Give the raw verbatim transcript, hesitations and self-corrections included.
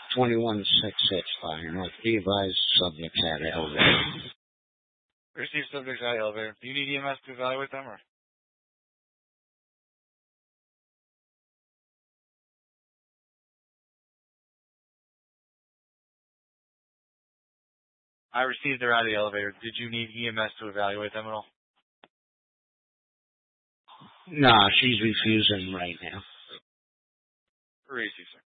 twenty-one six sixty-five, North Levi's, subject at elevator. Receive subjects at elevator. Do you need E M S to evaluate them, or? I received her out of the elevator. Did you need E M S to evaluate them at all? No, she's refusing right now. Receive, sir.